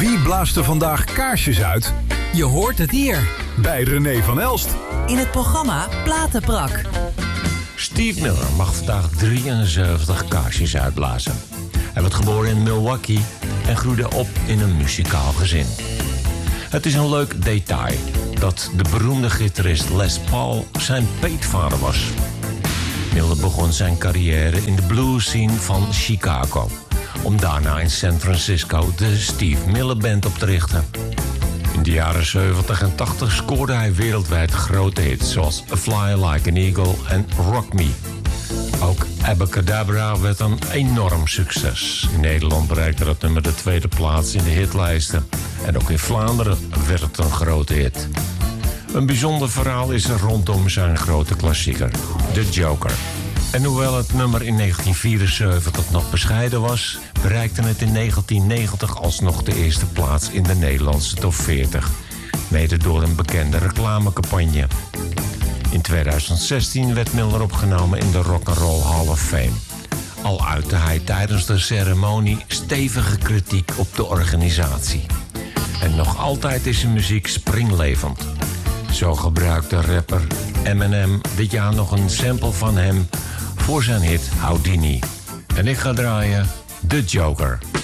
Wie blaast er vandaag kaarsjes uit? Je hoort het hier. Bij René van Elst. In het programma Platenbrak. Steve Miller mag vandaag 73 kaarsjes uitblazen. Hij werd geboren in Milwaukee en groeide op in een muzikaal gezin. Het is een leuk detail dat de beroemde gitarist Les Paul zijn peetvader was. Miller begon zijn carrière in de blues scene van Chicago, om daarna in San Francisco de Steve Miller Band op te richten. In de jaren 70 en 80 scoorde hij wereldwijd grote hits zoals A Fly Like an Eagle en Rock Me. Ook Abracadabra werd een enorm succes. In Nederland bereikte dat nummer de tweede plaats in de hitlijsten. En ook in Vlaanderen werd het een grote hit. Een bijzonder verhaal is er rondom zijn grote klassieker, The Joker. En hoewel het nummer in 1974 nog bescheiden was, bereikte het in 1990 alsnog de eerste plaats in de Nederlandse top 40. Mede door een bekende reclamecampagne. In 2016 werd Miller opgenomen in de Rock and Roll Hall of Fame. Al uitte hij tijdens de ceremonie stevige kritiek op de organisatie. En nog altijd is zijn muziek springlevend. Zo gebruikte rapper Eminem dit jaar nog een sample van hem voor zijn hit Houdini. En ik ga draaien The Joker.